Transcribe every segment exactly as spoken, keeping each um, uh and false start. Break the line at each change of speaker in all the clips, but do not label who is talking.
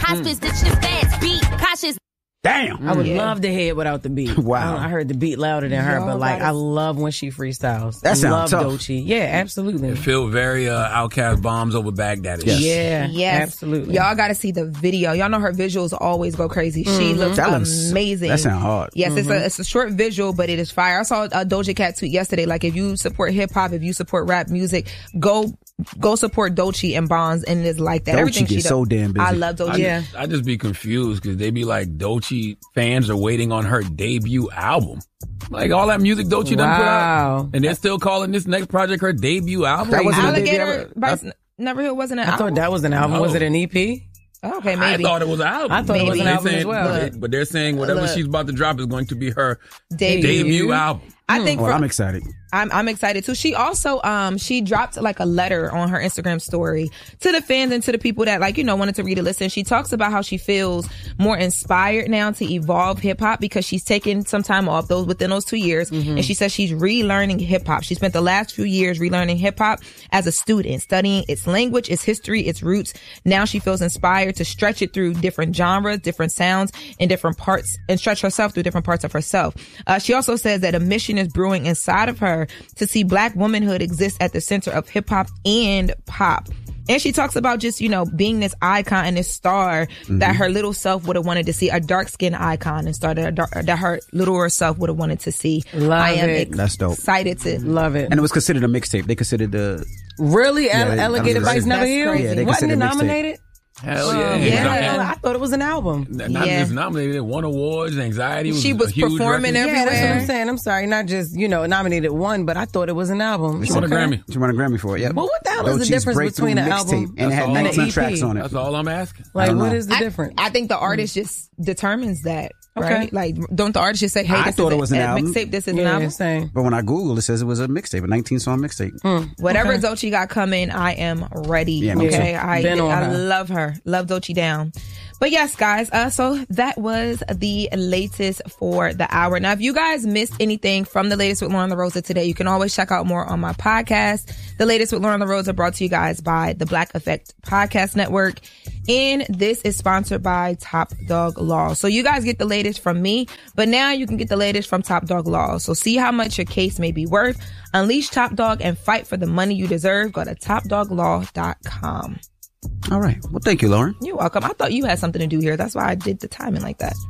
Hospice, the chip fast beat, cautious.
Damn.
I would
yeah.
love to hear it without the beat.
Wow.
I, I heard the beat louder than her,
Yo,
but like,
gotta...
I love when she freestyles.
That
I
sounds
love
tough.
Doechii. Yeah, absolutely.
It feel very uh, Outkast bombs over Baghdad.
Yes.
Yeah,
yes.
absolutely.
Y'all got to see the video. Y'all know her visuals always go crazy. Mm-hmm. She looks
that looks,
amazing.
That sounds hard.
Yes,
mm-hmm.
it's a it's a short visual, but it is fire. I saw a Doja Cat tweet yesterday. Like, if you support hip hop, if you support rap music, go go support Doechii and Bonds, and it's like that.
Doechii
Everything
gets
she does.
so damn busy.
I love Doechii.
I
Yeah.
just, I just be confused because they be like, Doechii fans are waiting on her debut album. Like, all that music Doechii done put
Wow.
out, and they're still calling this next project her debut album.
That wasn't a debut
Alligator
album.
by Neverhill wasn't an
I
album.
thought that was an album.
No.
Was it an E P?
Okay, maybe.
I thought it was an album.
I thought it was
Maybe.
an
They
album
saying-
as well.
But, but they're saying whatever
Look.
she's about to drop is going to be her
Debut.
debut album.
I think
Well,
for,
I'm excited.
I'm I'm excited too. She also um she dropped like a letter on her Instagram story to the fans and to the people that, like, you know, wanted to read it. Listen, she talks about how she feels more inspired now to evolve hip hop because she's taken some time off those within those two years, mm-hmm. and she says she's relearning hip hop. She spent the last few years relearning hip hop as a student, studying its language, its history, its roots. Now she feels inspired to stretch it through different genres, different sounds, and different parts, and stretch herself through different parts of herself. Uh, she also says that a mission is brewing inside of her to see black womanhood exist at the center of hip hop and pop. And she talks about just, you know, being this icon and this star mm-hmm. that her little self would have wanted to see, a dark skinned icon and star that, dark, that her littler self would have wanted to see.
Love
I am
it.
ex-
That's dope.
excited to
Love it.
And it was considered a mixtape. They considered the
Really?
Yeah,
Al-
they-
Alligator
that's
Bites
crazy.
Never
That's
Healed?
crazy.
Yeah, they
Wasn't it
considered mixtape.
nominated?
Hell
Oh,
yeah.
yeah.
Anxi-
I thought it was an album.
Not
Yeah.
just nominated, won awards. Anxiety was
She was
a huge
performing
record.
Yeah, that's what
everywhere.
I'm saying. I'm sorry, not just, you know, nominated one, but I thought it was an album.
She won a
Okay.
Grammy.
She won a Grammy for it. Yep.
But what the hell is the
Doechii's
difference
Breakthrough
between an
mixtape,
album
and it had
and an
nineteen
E P?
tracks on it?
That's all I'm asking.
I
Like,
don't
what
know.
is the
I,
difference?
I think the artist just determines that,
Okay.
right? Like, don't the artist just say, hey,
I
this
thought
is
it
a,
was an
a
album.
mixtape, this is an
Yeah,
album?
same.
But when I Googled, it says it was a mixtape, a nineteen song mixtape.
Whatever
Okay.
Doechii got coming, I am ready.
Yeah, me
okay,
too.
I
Been on
I
her.
love her, love Doechii down. But yes, guys, uh, so that was the latest for the hour. Now, if you guys missed anything from the latest with Lauren LaRosa today, you can always check out more on my podcast. The latest with Lauren LaRosa brought to you guys by the Black Effect Podcast Network. And this is sponsored by Top Dog Law. So you guys get the latest from me, but now you can get the latest from Top Dog Law. So see how much your case may be worth. Unleash Top Dog and fight for the money you deserve. Go to top dog law dot com.
All right. Well, thank you, Lauren.
You're welcome. I thought you had something to do here. That's why I did the timing like that.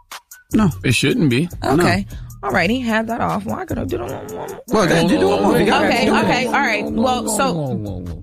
No.
It shouldn't be.
Okay. All righty. Have that off. Well, I could have did it on one.
Well, then do it more. You gotta
Okay.
do it.
Okay. All right. Well, so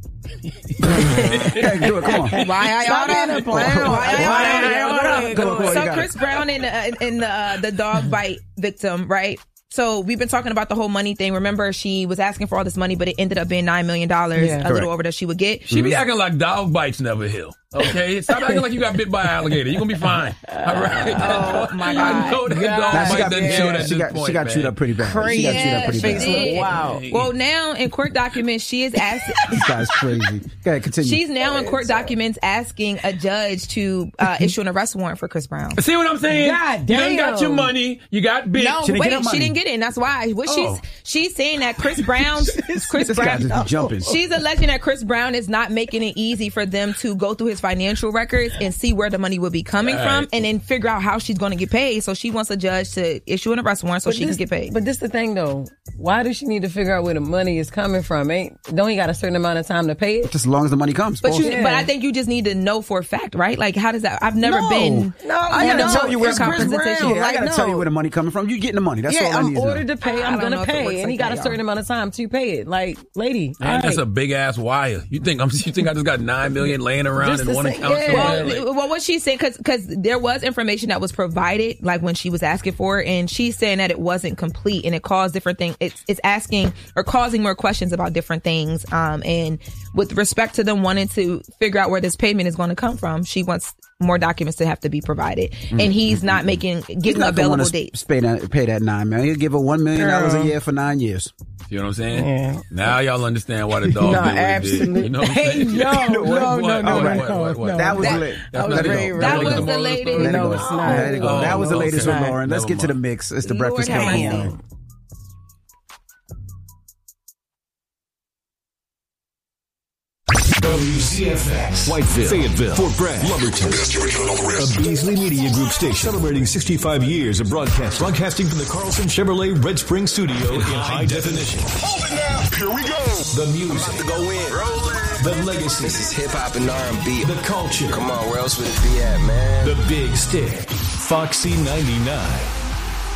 Okay, do it. Come on.
why I oughta? Why I oughta?
Go on, go on, you
So
got
Chris
it.
Brown and uh, and the uh, the dog bite victim, right? So we've been talking about the whole money thing. Remember, she was asking for all this money, but it ended up being nine million dollars,
Yeah.
a
Correct.
little over that she would get.
She be acting like dog bites never heal. Okay? Stop acting like you got bit by an alligator. You're going to be fine. All right?
Oh, my
I
God.
know that dog
Nah, she
bite
got,
doesn't
she,
kill
got,
at
she,
this
got,
point,
she got
man.
chewed up pretty bad. She got chewed up pretty
she
bad.
did.
Wow.
Well, now in court documents, she is asking.
This guy's crazy. Go ahead, continue.
She's now in court documents asking a judge to uh, issue an arrest warrant for Chris Brown.
See what I'm saying?
God
You done got
damn.
your money. You got bit.
No,
She didn't
wait,
get her money.
she didn't get it, and that's why. What
Oh.
she's she's saying that Chris Brown, Chris
this guy
Brown,
just jumping.
she's alleging that Chris Brown is not making it easy for them to go through his financial records and see where the money will be coming
Right.
from, and then figure out how she's going to get paid. So she wants a judge to issue an arrest warrant so she
this,
can get paid.
But this the thing though. Why does she need to figure out where the money is coming from? Ain't don't he got a certain amount of time to pay it?
Just as long as the money comes.
But you,
Bullshit.
but I think you just need to know for a fact, right? Like, how does that? I've never
No.
been.
No,
I gotta
no,
tell you where
it's
I'm
Chris
coming
Brown.
from. Yeah, I
Like,
gotta
no.
tell you where the money coming from. You getting the money. That's
Yeah,
all I
I'm
need to know.
ordered to pay.
I
I'm
don't know
gonna
if it
pay,
works
and
like
he got
that,
a certain
y'all.
amount of time to pay it. Like, lady,
Man,
all
that's
right.
a big ass wire. You think I'm? You think I just got nine million laying around
Just
in
to
one
say-
account
yeah.
somewhere?
Well,
Like,
well, what she's saying, because because there was information that was provided, like when she was asking for it, and she's saying that it wasn't complete, and it caused different things. It's it's asking or causing more questions about different things. Um, and with respect to them wanting to figure out where this payment is going to come from, she wants more documents to have to be provided, and he's not making
He's
giving
not gonna
available
want to
dates.
pay that, pay that nine million. He'll give her one million dollars a
Girl.
year for nine years.
you know what I'm saying?
Yeah.
Now y'all understand why the dog
No,
did what he
absolutely.
did. You know what I'm
Hey,
saying?
yo,
What,
no,
what,
no,
what,
no,
what,
no,
what, what?
no.
That was
That-
lit.
That's
was
not the
very
goal.
That
That's
was
not
the
moral of
latest.
story.
Let it
No,
go.
it's not.
Let it go.
Oh,
that was the
okay.
latest with
Never
Lauren. Let's get to the
mind.
mix. It's the
Lord
Breakfast
have
Club.
mercy.
W C F X, Whiteville, Fayetteville, Fort Bragg, Lumberton. A Beasley Media Group station celebrating sixty-five years of broadcast. Broadcasting from the Carlson Chevrolet Red Spring Studio in high definition.
Hold it now. Here we go.
The music.
I'm about to go in. Rolling.
The legacy.
This is hip hop and R and B.
The culture.
Come on, where else would it be at, man?
The Big Stick. Foxy ninety-nine.